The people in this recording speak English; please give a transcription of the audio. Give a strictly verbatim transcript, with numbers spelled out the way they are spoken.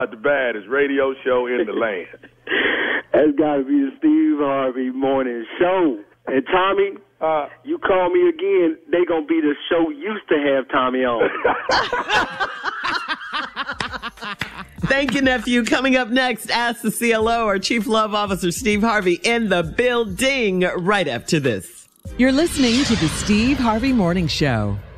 the baddest radio show in the land. That's got to be the Steve Harvey Morning Show. And Tommy, uh, you call me again, they going to be the show used to have Tommy on. Thank you, nephew. Coming up next, Ask the C L O, our Chief Love Officer, Steve Harvey, in the building right after this. You're listening to the Steve Harvey Morning Show.